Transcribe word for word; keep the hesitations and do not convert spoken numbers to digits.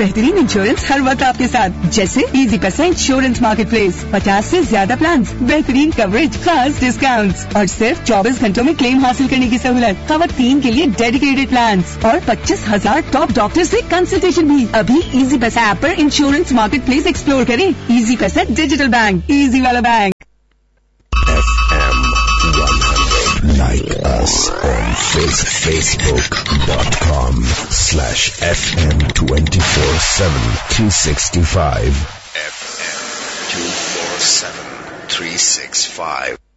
बेहतरीन इंश्योरेंस हर वक्त आपके साथ, जैसे इजी पैसा इंश्योरेंस मार्केट प्लेस, पचास से ज्यादा प्लान, बेहतरीन कवरेज, खास डिस्काउंट और सिर्फ चौबीस घंटों में क्लेम हासिल करने की सहूलत। खवातीन के लिए डेडिकेटेड प्लान और पच्चीस हजार टॉप डॉक्टर से कंसल्टेशन भी। अभी इजी पैसा ऐप पर इंश्योरेंस मार्केट प्लेस एक्सप्लोर करें। इजी पैसा डिजिटल बैंक, इजी वाला bank. Like us on Facebook dot com slash FM twenty-four seven three sixty-five. F M two four seven three six five.